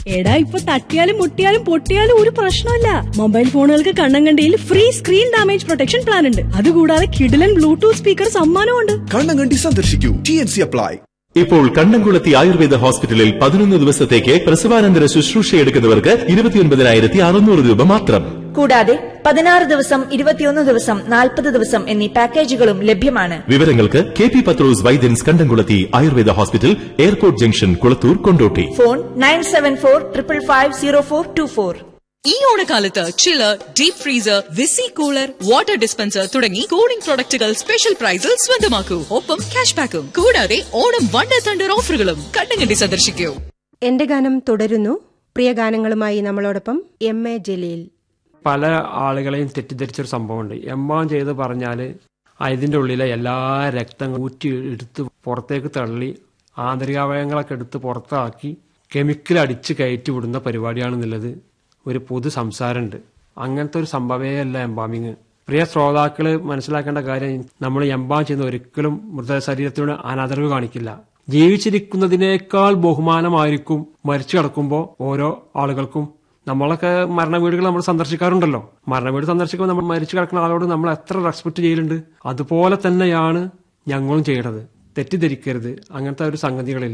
എടാ ഇപ്പൊ തട്ടിയാലും മുട്ടിയാലും പൊട്ടിയാലും ഒരു പ്രശ്നമില്ല. Mobile ഫോണുകൾക്ക് കണ്ണങ്കണ്ടിയിൽ free screen damage protection plan ഉണ്ട്. അതുകൂടാതെ കിഡിലൻ ബ്ലൂടൂത്ത് സ്പീക്കർ സമ്മാനമുണ്ട്. കണ്ണങ്കണ്ടി സന്ദർശിക്കൂ. TNC apply. ഇപ്പോൾ കണ്ണംകുളത്തി ആയുർവേദ ഹോസ്പിറ്റലിൽ 11 ദിവസത്തേക്ക് പ്രസവാനന്തര ശുശ്രൂഷ എടുക്കുന്നവർക്ക് 29,600 രൂപ മാത്രം. കൂടാതെ 16 ദിവസം, 21 ദിവസം, 40 ദിവസം എന്നീ പാക്കേജുകളും ലഭ്യമാണ്. വിവരങ്ങൾക്ക് KP പത്രോസ് വൈദ്യൻസ് കണ്ടംകുളത്തി Ayurveda hospital, airport junction, Kulathur, Kondotty. Phone 9745550424. ഈ ഓണക്കാലത്ത് ചില്ലർ, deep freezer, VC cooler, water dispenser തുടങ്ങി കൂളിംഗ് പ്രൊഡക്റ്റുകൾ സ്പെഷ്യൽ പ്രൈസിൽ സ്വന്തമാക്കൂ. ഒപ്പം ക്യാഷ് ബാക്കും. കൂടാതെ ഓണം വണ്ടർ തണ്ടർ ഓഫറുകളും. കണ്ണങ്കണ്ടി സന്ദർശിക്കൂ. എന്റെ ഗാനം തുടരുന്നു. പ്രിയ ഗാനങ്ങളുമായി നമ്മളോടൊപ്പം MA ജലീൽ. പല ആളുകളെയും തെറ്റിദ്ധരിച്ചൊരു സംഭവമുണ്ട്. എംബാം ചെയ്ത് പറഞ്ഞാൽ അതിൻ്റെ ഉള്ളിലെ എല്ലാ രക്തം ഊറ്റി എടുത്ത് പുറത്തേക്ക് തള്ളി ആന്തരികാവയവങ്ങളൊക്കെ എടുത്ത് പുറത്താക്കി കെമിക്കൽ അടിച്ച് കയറ്റി വിടുന്ന പരിപാടിയാണെന്നുള്ളത് ഒരു പൊതു സംസാരമുണ്ട്. അങ്ങനത്തെ ഒരു സംഭവമേ അല്ല എംബാമിങ്. പ്രിയ ശ്രോതാക്കള് മനസ്സിലാക്കേണ്ട കാര്യം, നമ്മൾ എംബാം ചെയ്യുന്ന ഒരിക്കലും മൃതശരീരത്തിനോട് അനാദരവ് കാണിക്കില്ല. ജീവിച്ചിരിക്കുന്നതിനേക്കാൾ ബഹുമാനമായിരിക്കും മരിച്ചു കിടക്കുമ്പോൾ ഓരോ ആളുകൾക്കും. നമ്മളൊക്കെ മരണ വീടുകൾ നമ്മൾ സന്ദർശിക്കാറുണ്ടല്ലോ. മരണ വീട് സന്ദർശിക്കുമ്പോൾ നമ്മൾ മരിച്ചു കിടക്കുന്ന ആളോട് നമ്മൾ എത്ര റെസ്പെക്ട് ചെയ്യലുണ്ട്. അതുപോലെ തന്നെയാണ് ഞങ്ങളും ചെയ്യണത്. തെറ്റിദ്ധരിക്കരുത്, അങ്ങനത്തെ ഒരു സംഗതികളില്ല.